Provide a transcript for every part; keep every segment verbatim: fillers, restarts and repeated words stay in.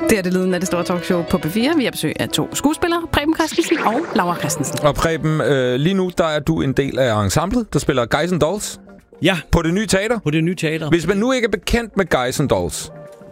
Det er det lyden af det store talkshow på P fire. Vi har besøg af to skuespillere, Preben Christensen og Laura Christensen. Og Preben, øh, lige nu der er du en del af ensemblet, der spiller Guys and Dolls. Ja. På det nye teater. På det nye teater. Hvis man nu ikke er bekendt med Guys and Dolls,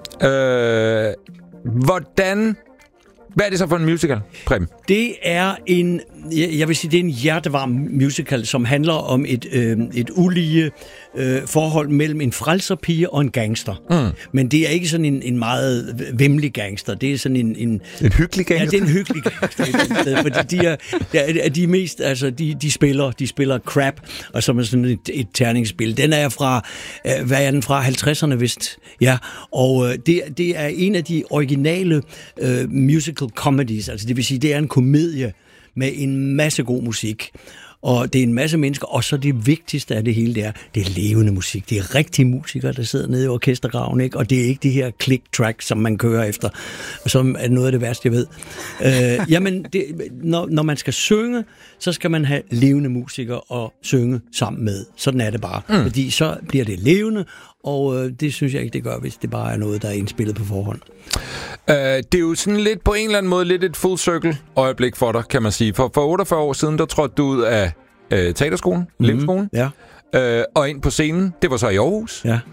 øh, hvordan... Hvad er det så for en musical, Preben? Det er en, jeg vil sige, det er en hjertevarm musical, som handler om et, øh, et ulige øh, forhold mellem en frelserpige og en gangster. Mm. Men det er ikke sådan en, en meget væmmelig gangster. Det er sådan en... En, en hyggelig gangster? Ja, det er en hyggelig gangster. Sted, fordi de er, er, de er mest, altså de, de spiller, de spiller crap, og som er sådan et, et terningsspil. Den er fra, øh, hvad er den fra? halvtredserne vist. Ja, og øh, det, det er en af de originale øh, musical comedies, altså det vil sige, det er en komedie med en masse god musik, og det er en masse mennesker, og så det vigtigste af det hele, det er, det er levende musik. Det er rigtige musikere, der sidder nede i orkestergraven, ikke? Og det er ikke de her click-tracks, som man kører efter, som er noget af det værste, jeg ved. Øh, jamen, det, når, når man skal synge, så skal man have levende musikere og synge sammen med. Sådan er det bare. Mm. Fordi så bliver det levende, og øh, det synes jeg ikke, det gør, hvis det bare er noget, der er indspillet på forhånd. Uh, det er jo sådan lidt på en eller anden måde lidt et full circle øjeblik for dig, kan man sige. For, for otteogfyrre år siden, der trådte du ud af uh, teaterskolen, mm-hmm. Lemskolen, ja. uh, og ind på scenen. Det var så i Aarhus. Ja.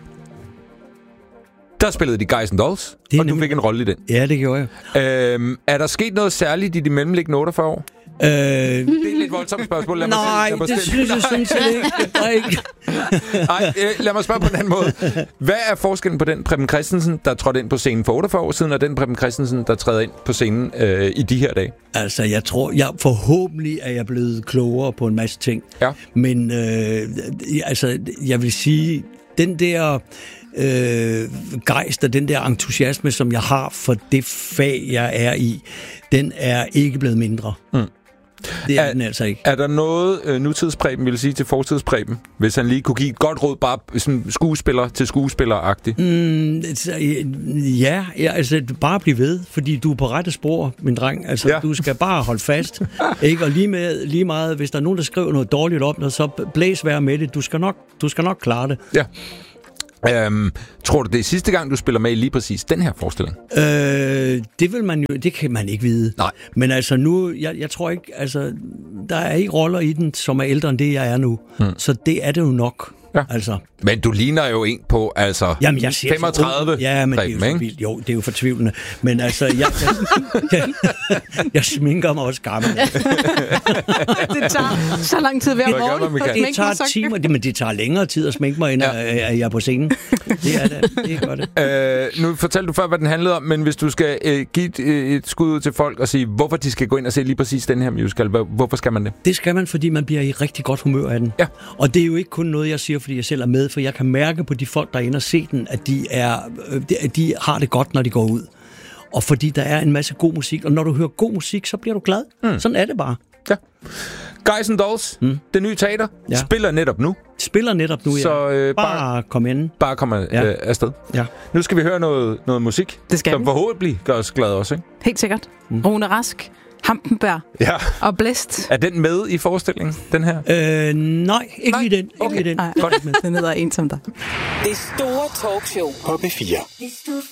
Der spillede de Guys and Dolls, og nemlig... du fik en rolle i den. Ja, det gjorde jeg. Uh, er der sket noget særligt i de mellemliggende otteogfyrre år? Øh, det er et lidt voldsomt spørgsmål. Lad nej, mig det synes jeg sådan set ikke. Ej, øh, lad mig spørge på en anden måde. Hvad er forskellen på den Preben Christensen, der trådte ind på scenen for otteogfyrre år siden, og den Preben Christensen, der træder ind på scenen øh, i de her dage? Altså, jeg tror, jeg forhåbentlig er jeg blevet klogere på en masse ting. Ja. Men øh, altså, jeg vil sige, den der... Øh, gejst og den der entusiasme, som jeg har for det fag, jeg er i, den er ikke blevet mindre. Mm. Det er, er den altså ikke. Er der noget, øh, nutidspreben vil sige til fortidspreben, hvis han lige kunne give et godt råd, bare sådan skuespiller til skuespiller-agtigt? Mm, ja, ja, altså bare bliv ved, fordi du er på rette spor, min dreng. Altså, ja. Du skal bare holde fast. Ikke? Og lige, med, lige meget, hvis der er nogen, der skriver noget dårligt om dig, så blæs vær med det. Du skal nok, du skal nok klare det. Ja. Øhm, tror du, det er sidste gang, du spiller med i lige præcis den her forestilling? Øh, det vil man jo, det kan man ikke vide. Nej. Men altså nu, jeg, jeg tror ikke, altså, der er ikke roller i den, som er ældre end det, jeg er nu. Hmm. Så det er det jo nok. Ja. Altså. Men du ligner jo en på, altså, jamen, jeg femogtredive. Ja, men Preben, det er jo så vildt. Jo, det er jo fortvivlende. Men altså, jeg, jeg, jeg, jeg, jeg sminker mig også gammel. Det tager så lang tid ved at morgen. Det tager timer, det, men det tager længere tid at sminke mig, end ja. at jeg er på scenen. Det er det. Det er godt. Øh, nu fortalte du før, hvad den handlede om, men hvis du skal øh, give et, øh, et skud ud til folk og sige, hvorfor de skal gå ind og se lige præcis den her musical, hvorfor skal man det? Det skal man, fordi man bliver i rigtig godt humør af den. Ja. Og det er jo ikke kun noget, jeg siger, fordi jeg selv er med, for jeg kan mærke på de folk, der er inde og se den, at de, er, at de har det godt, når de går ud. Og fordi der er en masse god musik, og når du hører god musik, så bliver du glad. Mm. Sådan er det bare. Ja. Guys and Dolls, mm. det nye teater, ja. spiller netop nu. Spiller netop nu, ja. Så øh, bare, bare kom ind. Bare kom ja. øh, afsted. Ja. Nu skal vi høre noget, noget musik, det skal som vi. forhåbentlig gør os glade også, ikke? Helt sikkert. Mm. Rune Rask, Hampenberg ja. og Blæst. Er den med i forestillingen, den her? Øh, nej, ikke nej. i den. Okay. Ikke i den. Nej, den hedder En som dig. Det store talkshow på P fire.